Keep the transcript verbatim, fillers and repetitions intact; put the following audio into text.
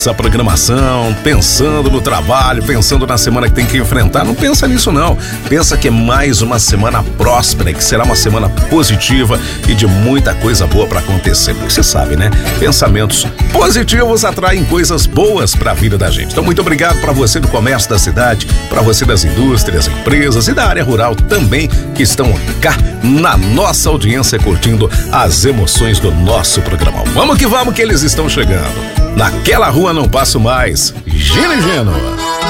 essa programação, pensando no trabalho, pensando na semana que tem que enfrentar. Não pensa nisso não, pensa que é mais uma semana próspera, que será uma semana positiva e de muita coisa boa para acontecer, porque você sabe, né? Pensamentos positivos atraem coisas boas para a vida da gente. Então muito obrigado para você do comércio da cidade, para você das indústrias, empresas e da área rural também, que estão cá na nossa audiência curtindo as emoções do nosso programa. Vamos que vamos que eles estão chegando. Naquela rua não passo mais. Gino e Gino.